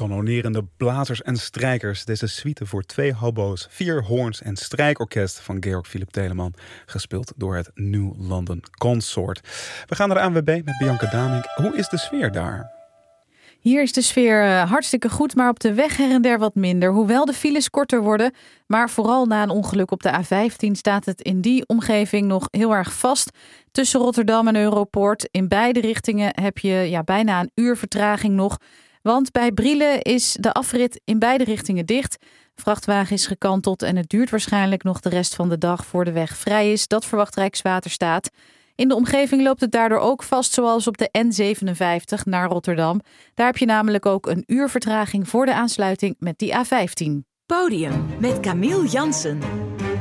Kanonerende blazers en strijkers. Deze suite voor 2 hobo's, 4 hoorns en strijkorkest van Georg Philipp Telemann. Gespeeld door het New London Consort. We gaan naar de ANWB met Bianca Damink. Hoe is de sfeer daar? Hier is de sfeer hartstikke goed, maar op de weg her en der wat minder. Hoewel de files korter worden, maar vooral na een ongeluk op de A15 staat het in die omgeving nog heel erg vast. Tussen Rotterdam en Europoort. In beide richtingen heb je bijna een uur vertraging nog. Want bij Brielen is de afrit in beide richtingen dicht. Vrachtwagen is gekanteld en het duurt waarschijnlijk nog de rest van de dag voor de weg vrij is. Dat verwacht Rijkswaterstaat. In de omgeving loopt het daardoor ook vast, zoals op de N57 naar Rotterdam. Daar heb je namelijk ook een uur vertraging voor de aansluiting met die A15. Podium met Camille Jansen.